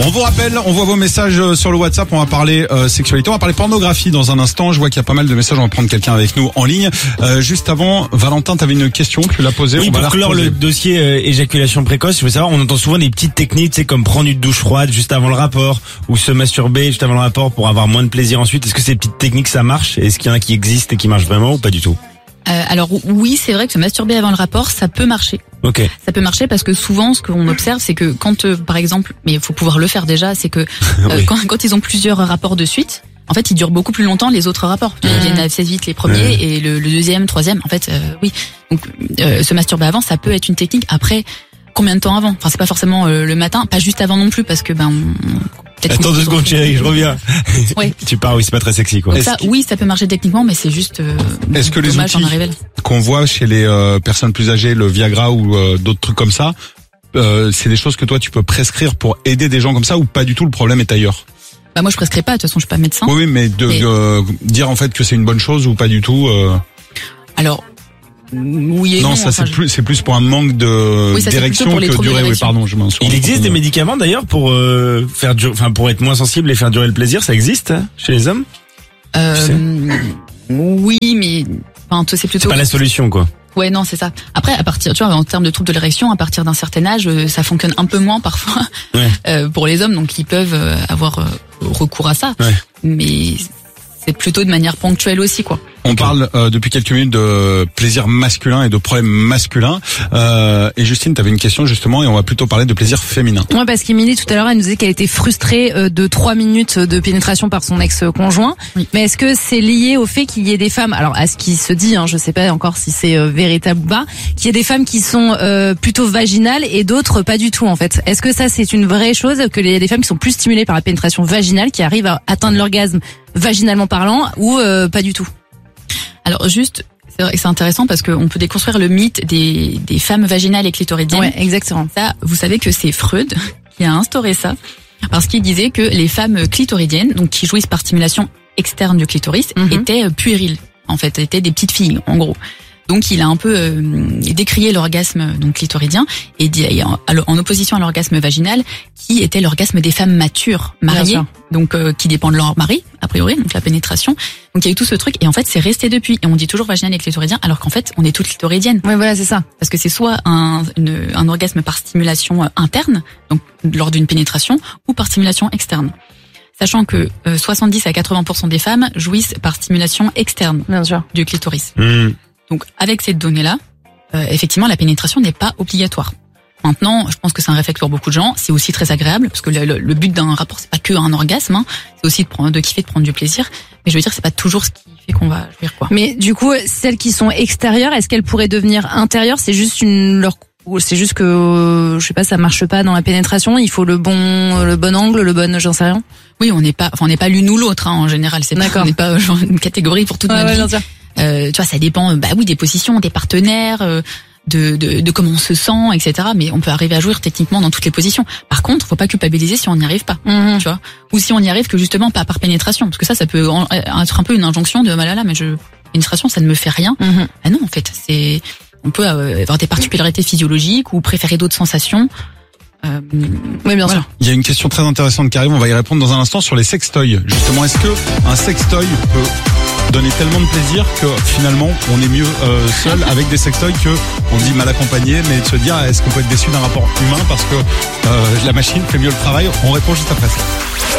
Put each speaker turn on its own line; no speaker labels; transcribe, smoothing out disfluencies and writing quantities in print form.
On vous rappelle, on voit vos messages sur le WhatsApp, on va parler sexualité, on va parler pornographie dans un instant. Je vois qu'il y a pas mal de messages, on va prendre quelqu'un avec nous en ligne. Juste avant, Valentin, tu avais une question, tu l'as posée.
Oui, pour clore le dossier éjaculation précoce, je veux savoir, on entend souvent des petites techniques, c'est comme prendre une douche froide juste avant le rapport, ou se masturber juste avant le rapport pour avoir moins de plaisir ensuite. Est-ce que ces petites techniques, ça marche? Est-ce qu'il y en a qui existent et qui marchent vraiment ou pas du tout?
Alors oui, c'est vrai que se masturber avant le rapport, ça peut marcher.
Ok.
Ça peut marcher parce que souvent, ce qu'on observe, c'est que quand, par exemple, mais il faut pouvoir le faire déjà, c'est que
Oui.
quand ils ont plusieurs rapports de suite, en fait, ils durent beaucoup plus longtemps les autres rapports. Ils viennent assez vite les premiers et le deuxième, troisième. En fait, oui. Donc, se masturber avant, ça peut être une technique. Après, combien de temps avant? Enfin, c'est pas forcément le matin, pas juste avant non plus, parce que
Attends 2 secondes, chérie, je reviens.
Oui.
Tu pars, oui, c'est pas très sexy, quoi.
Donc ça, oui, ça peut marcher techniquement, mais c'est juste
est-ce que les
dommage
outils
d'en arriver là.
qu'on voit chez les personnes plus âgées, le Viagra ou d'autres trucs comme ça, c'est des choses que toi tu peux prescrire pour aider des gens comme ça ou pas du tout, le problème est ailleurs?
Moi, je prescris pas. De toute façon, je suis pas médecin.
Oui, mais dire en fait que c'est une bonne chose ou pas du tout.
Alors. Oui et
non,
non,
ça
enfin,
c'est plus pour un manque de
Oui, ça, c'est
d'érection
plutôt pour les
que
troubles
durée. Oui,
d'érection.
pardon, je m'en souviens.
Il existe des médicaments d'ailleurs pour pour être moins sensible et faire durer le plaisir, ça existe chez les hommes?
Oui, mais c'est plutôt.
C'est pas la solution, quoi.
Ouais, non, c'est ça. Après, à partir, tu vois, en termes de troubles de l'érection, à partir d'un certain âge, ça fonctionne un peu moins parfois pour les hommes, donc ils peuvent avoir recours à ça.
Ouais.
Mais c'est plutôt de manière ponctuelle aussi, quoi.
On parle depuis quelques minutes de plaisir masculin et de problèmes masculins. Et Justine, tu avais une question justement et on va plutôt parler de plaisir féminin.
Ouais, parce qu'Émilie tout à l'heure, elle nous disait qu'elle était frustrée de 3 minutes de pénétration par son ex-conjoint.
Oui.
Mais est-ce que c'est lié au fait qu'il y ait des femmes, alors à ce qui se dit, je sais pas encore si c'est véritable ou pas, qu'il y ait des femmes qui sont plutôt vaginales et d'autres pas du tout en fait. Est-ce que ça c'est une vraie chose, que y a des femmes qui sont plus stimulées par la pénétration vaginale, qui arrivent à atteindre l'orgasme vaginalement parlant ou pas du tout?
Alors juste, c'est vrai que c'est intéressant parce qu'on peut déconstruire le mythe des femmes vaginales et clitoridiennes.
Ouais, exactement.
Ça, vous savez que c'est Freud qui a instauré ça parce qu'il disait que les femmes clitoridiennes, donc qui jouissent par stimulation externe du clitoris, étaient puériles. En fait, étaient des petites filles, en gros. Donc il a un peu décrié l'orgasme donc clitoridien et en opposition à l'orgasme vaginal qui était l'orgasme des femmes matures, mariées, donc qui dépend de leur mari a priori, donc la pénétration. Donc il y a eu tout ce truc et en fait c'est resté depuis et on dit toujours vaginal et clitoridien alors qu'en fait on est toutes clitoridiennes.
Ouais, voilà, c'est ça.
Parce que c'est soit un orgasme par stimulation interne, donc lors d'une pénétration, ou par stimulation externe. Sachant que 70 à 80% des femmes jouissent par stimulation externe
Bien sûr.
du clitoris. Donc avec cette donnée-là, effectivement la pénétration n'est pas obligatoire. Maintenant, je pense que c'est un réflexe pour beaucoup de gens. C'est aussi très agréable parce que le but d'un rapport c'est pas que un orgasme, c'est aussi de kiffer, de prendre du plaisir. Mais je veux dire c'est pas toujours ce qui fait qu'on va jouir, quoi.
Mais du coup, celles qui sont extérieures, est-ce qu'elles pourraient devenir intérieures? C'est juste c'est juste que je sais pas, ça marche pas dans la pénétration. Il faut le bon angle, j'en sais rien.
Oui, on n'est pas l'une ou l'autre en général. C'est on n'est pas genre une catégorie pour toute notre vie. Tu vois, ça dépend, des positions, des partenaires, de comment on se sent, etc. Mais on peut arriver à jouir techniquement dans toutes les positions. Par contre, faut pas culpabiliser si on n'y arrive pas, tu vois, ou si on n'y arrive que justement pas par pénétration, parce que ça peut être un peu une injonction de malala, mais pénétration, ça ne me fait rien. Ah non, en fait, on peut avoir des particularités physiologiques ou préférer d'autres sensations.
Oui, bien sûr.
Il y a une question très intéressante qui arrive, on va y répondre dans un instant sur les sextoys. Justement, est-ce que un sextoy peut donner tellement de plaisir que finalement on est mieux seul avec des sextoys que on dit mal accompagné, mais de se dire est-ce qu'on peut être déçu d'un rapport humain parce que la machine fait mieux le travail? On répond juste après ça.